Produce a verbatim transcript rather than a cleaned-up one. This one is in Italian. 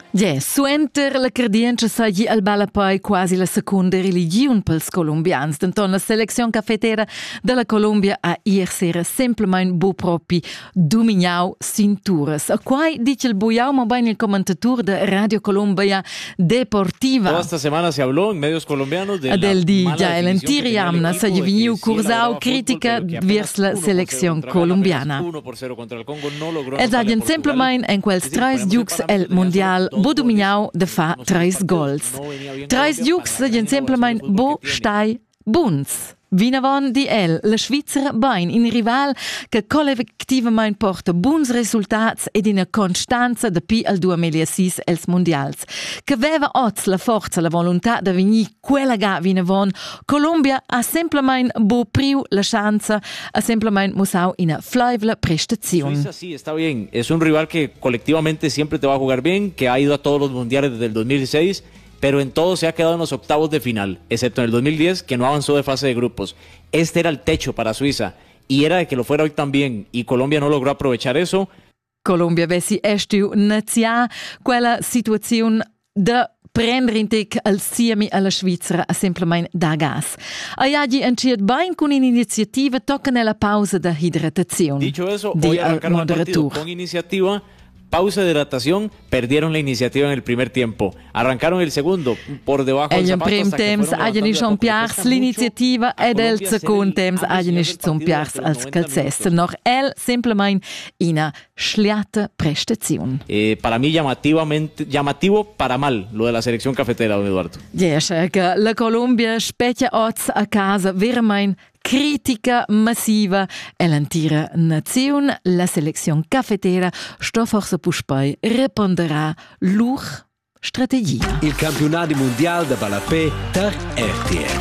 Yeah, suenter la cardienza sagi al balapai quasi la seconda religione pels colombians. Denton la selezione cafetera della Colombia a ier sera semplicemente bu propi dominau cinturas. A quai dice il buiau ma ben il commentatore de Radio Colombia Deportiva. Toda esta semana se habló en medios colombianos de Del la di mala già definición que tenía el l'entiriamna equipo sa de que veniu sí cursau elaboraba critica fútbol, pero que vers la apenas selezione uno por cero colombiana. uno por cero contra el Congo no logró Els anotar agien a Portugal. semplicemente en quels Es decir, tres ponemos giucs en parámetros, el tenían mundial solo dos bo goles dominau de fa en los tres partidos. gols. No venía bien Tres Colombia giucs para la agien gran semplicemente elaboración de bo fútbol que tiene. stai buns. Vinavon di el, la Svizra bain, in rival che collectivamente porta buns resultats ed in constanza da pi al duemilasei els mondials. Che veva oz la forza, la volontà da venir quella ga vinavon, Colombia ha semplicemente bo priu la chance, ha semplicemente musau in a flaivla prestazione. Suiza sí, está bien. Es un rival que colectivamente siempre te va a jugar bien, que ha ido a todos los mundiales desde el dos mil dieciséis, pero en todo se ha quedado en los octavos de final, excepto en el dos mil diez, que no avanzó de fase de grupos. Este era el techo para Suiza, y era de que lo fuera hoy también, y Colombia no logró aprovechar eso. Colombia vessi estiu nazia quella situazione de prendere in tec al siemi alla Svizzera a semplicemente da gas. Aiagi enciet bain con un'iniziativa tocca nella pausa da idratazione. Dicho eso, di hoy al arrancaron el partido moderatur. con iniciativa, pausa de hidratación, perdieron la iniciativa en el primer tiempo. Arrancaron el segundo por debajo del E in zapato prim hasta que temps fueron agien levantando de a schon poco. Le piars cuesta l'iniziativa mucho a ed el Colombia ser second el temps amo agien del schon partido piars durante los als noventa calzester. minutos. Noch el semplicemente ina schliata prestazione. Eh, para mí llamativamente, llamativo para mal lo de la selección cafetera, don Eduardo. Yes, che la Colombia specchia oz a casa veramente critica massiva e l'intera nazione, la selezione cafetera, sto forse puspai risponderà lur strategia. Il campionato mondiale da Balapé per R T L.